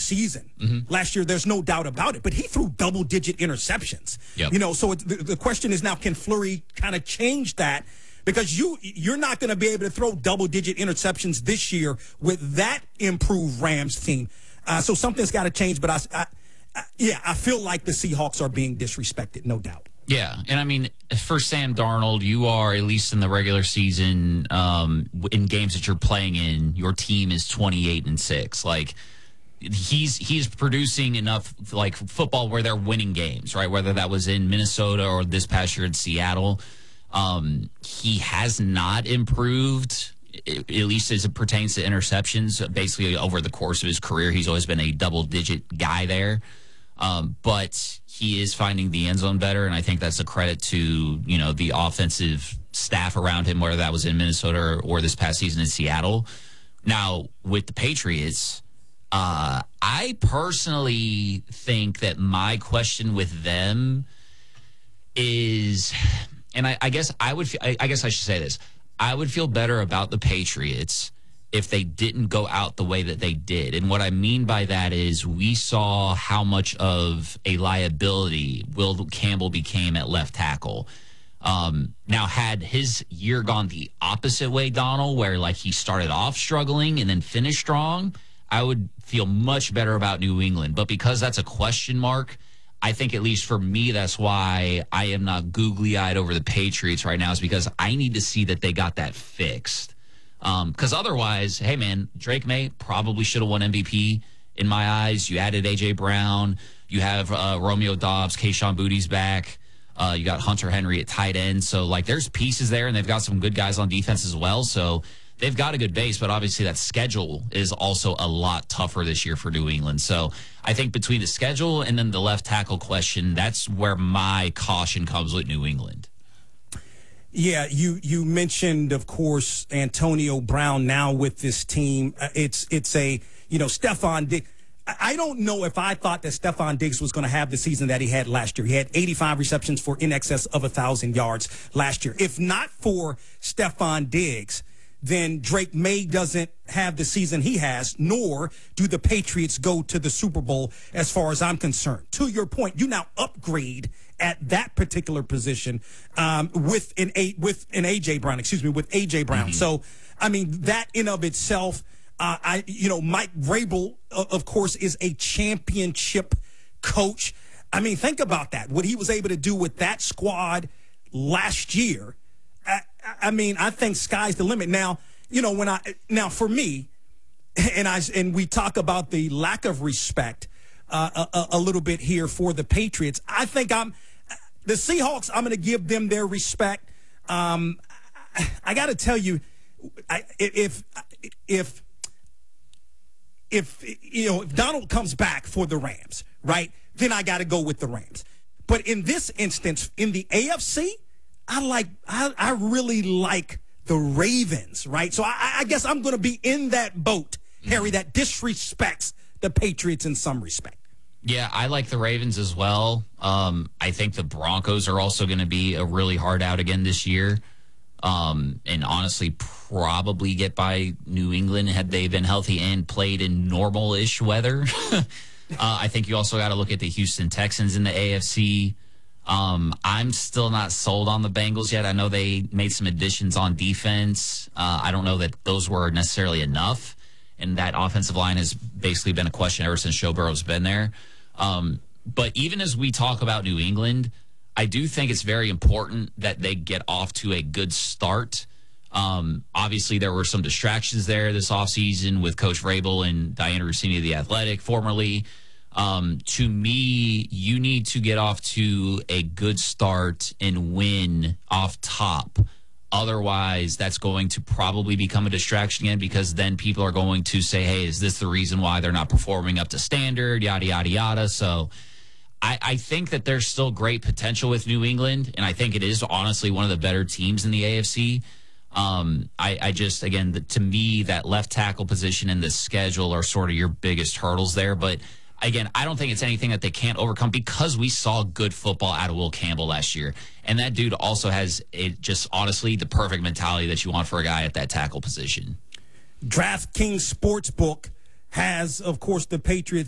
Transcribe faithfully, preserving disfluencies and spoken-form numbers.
season Mm-hmm. last year. There's no doubt about it. But he threw double-digit interceptions. Yep. You know, so it, the, the question is now, can Fleury kind of change that? Because you, you're not going to be able to throw double-digit interceptions this year with that improved Rams team. Uh, so something's got to change. But, I, I, I, yeah, I feel like the Seahawks are being disrespected, no doubt. Yeah, and I mean, for Sam Darnold, you are, at least in the regular season, um, in games that you're playing in, your team is twenty-eight and six. Like, he's he's producing enough, like, football where they're winning games, right? Whether that was in Minnesota or this past year in Seattle. Um, he has not improved, at least as it pertains to interceptions. Basically, over the course of his career, he's always been a double-digit guy there. Um, but he is finding the end zone better, and I think that's a credit to, you know, the offensive staff around him, whether that was in Minnesota or, or this past season in Seattle. Now, with the Patriots, uh, I personally think that my question with them is, and I, I guess I would, I, I guess I should say this, I would feel better about the Patriots if they didn't go out the way that they did. And what I mean by that is we saw how much of a liability Will Campbell became at left tackle. Um, now, had his year gone the opposite way, Donald, where like he started off struggling and then finished strong, I would feel much better about New England. But because that's a question mark, I think at least for me, that's why I am not googly-eyed over the Patriots right now, is because I need to see that they got that fixed. Because um, otherwise, hey, man, Drake May probably should have won M V P in my eyes. You added A J. Brown. You have uh, Romeo Doubs. Kayshon Bouttie's back. Uh, you got Hunter Henry at tight end. So, like, there's pieces there, and they've got some good guys on defense as well. So they've got a good base, but obviously that schedule is also a lot tougher this year for New England. So I think between the schedule and then the left tackle question, that's where my caution comes with New England. Yeah, you you mentioned, of course, Antonio Brown now with this team. Uh, it's it's a, you know, Stephon Diggs. I don't know if I thought that Stephon Diggs was going to have the season that he had last year. He had eighty-five receptions for in excess of one thousand yards last year. If not for Stephon Diggs, then Drake May doesn't have the season he has, nor do the Patriots go to the Super Bowl as far as I'm concerned. To your point, you now upgrade at that particular position um, with an a with an A J. Brown, excuse me, with A J. Brown. Mm-hmm. So, I mean, that in of itself, uh, I you know, Mike Vrabel, uh, of course, is a championship coach. I mean, think about that. What he was able to do with that squad last year. I, I mean, I think sky's the limit. Now, you know, when I now for me, and I and we talk about the lack of respect uh, a, a little bit here for the Patriots. I think I'm the Seahawks. I'm going to give them their respect. Um, I, I got to tell you, I, if if if you know if Donald comes back for the Rams, right? Then I got to go with the Rams. But in this instance, in the A F C. I like, I, I really like the Ravens, right? So I, I guess I'm going to be in that boat, Harry, that disrespects the Patriots in some respect. Yeah, I like the Ravens as well. Um, I think the Broncos are also going to be a really hard out again this year. Um, and honestly, probably get by New England had they been healthy and played in normal-ish weather. uh, I think you also got to look at the Houston Texans in the A F C. Um, I'm still not sold on the Bengals yet. I know they made some additions on defense. Uh, I don't know that those were necessarily enough, and that offensive line has basically been a question ever since Joe Burrow's been there. Um, but even as we talk about New England, I do think it's very important that they get off to a good start. Um, obviously, there were some distractions there this offseason with Coach Vrabel and Diana Rossini of The Athletic, formerly. Um, to me, you need to get off to a good start and win off top. Otherwise, that's going to probably become a distraction again, because then people are going to say, hey, is this the reason why they're not performing up to standard, yada, yada, yada. So I, I think that there's still great potential with New England, and I think it is honestly one of the better teams in the A F C. Um, I, I just, again, the, to me, that left tackle position and the schedule are sort of your biggest hurdles there. But again, I don't think it's anything that they can't overcome, because we saw good football out of Will Campbell last year. And that dude also has it just honestly the perfect mentality that you want for a guy at that tackle position. DraftKings Sportsbook has, of course, the Patriots